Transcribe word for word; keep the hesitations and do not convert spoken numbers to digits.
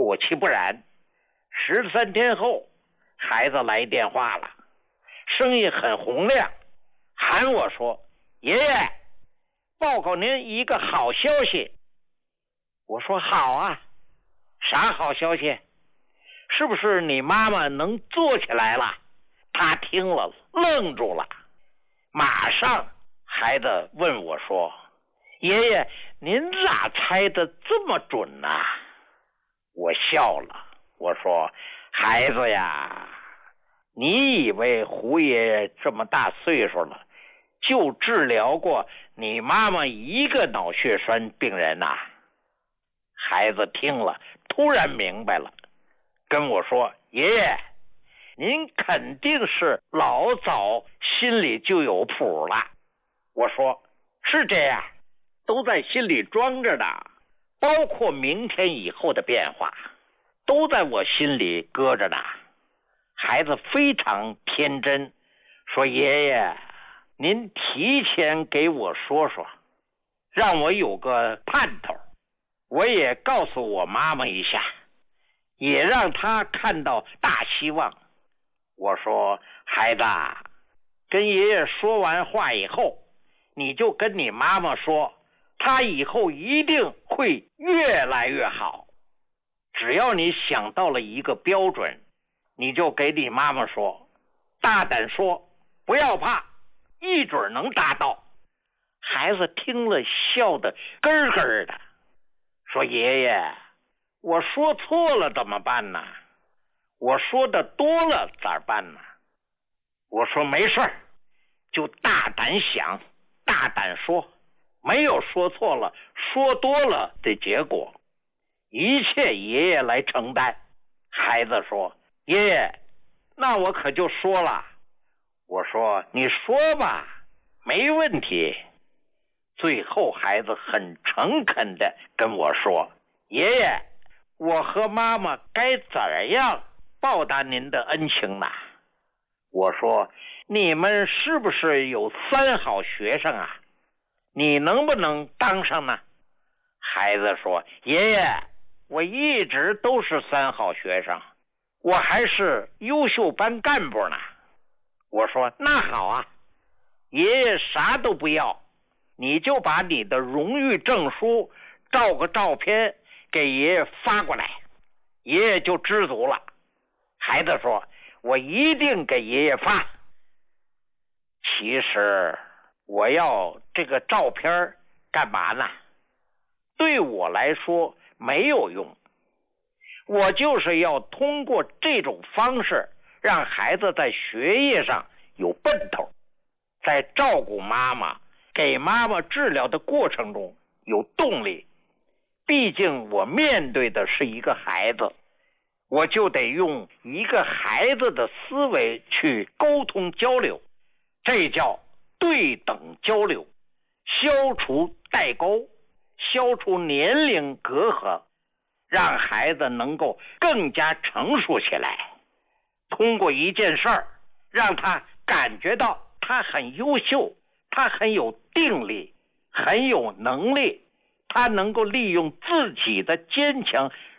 果其不然，十三天后，孩子来电话了，声音很洪亮，喊我说：“爷爷，报告您一个好消息。”我说：“好啊，啥好消息？是不是你妈妈能坐起来了？”他听了愣住了，马上孩子问我说：“爷爷，您咋猜得这么准呢？”我笑了，我说：“孩子呀，你以为胡爷爷这么大岁数了，就治疗过你妈妈一个脑血栓病人呐？”孩子听了突然明白了，跟我说：“爷爷，您肯定是老早心里就有谱了。”我说：“是这样，都在心里装着的，包括明天以后的变化，都在我心里搁着呢。”孩子非常天真，说：“爷爷，您提前给我说说，让我有个盼头，我也告诉我妈妈一下，也让她看到大希望。”我说：“孩子，跟爷爷说完话以后，你就跟你妈妈说，她以后一定会越来越好。只要你想到了一个标准，你就给你妈妈说，大胆说，不要怕，一准能达到。”孩子听了笑得咯咯的，说：“爷爷，我说错了怎么办呢？我说的多了咋办呢？”我说：“没事儿，就大胆想，大胆说，没有说错了说多了的结果，一切爷爷来承担。”孩子说：“爷爷，那我可就说了。”我说：“你说吧，没问题。”最后孩子很诚恳地跟我说：“爷爷，我和妈妈该怎样报答您的恩情呢？”我说：“你们是不是有三好学生啊？你能不能当上呢？”孩子说：“爷爷，我一直都是三好学生，我还是优秀班干部呢。”我说：“那好啊，爷爷啥都不要，你就把你的荣誉证书照个照片给爷爷发过来，爷爷就知足了。”孩子说：“我一定给爷爷发。”其实我要这个照片干嘛呢？对我来说没有用，我就是要通过这种方式让孩子在学业上有奔头，在照顾妈妈给妈妈治疗的过程中有动力。毕竟我面对的是一个孩子，我就得用一个孩子的思维去沟通交流，这叫对等交流，消除代沟，消除年龄隔阂，让孩子能够更加成熟起来。通过一件事儿，让他感觉到他很优秀，他很有定力，很有能力，他能够利用自己的坚强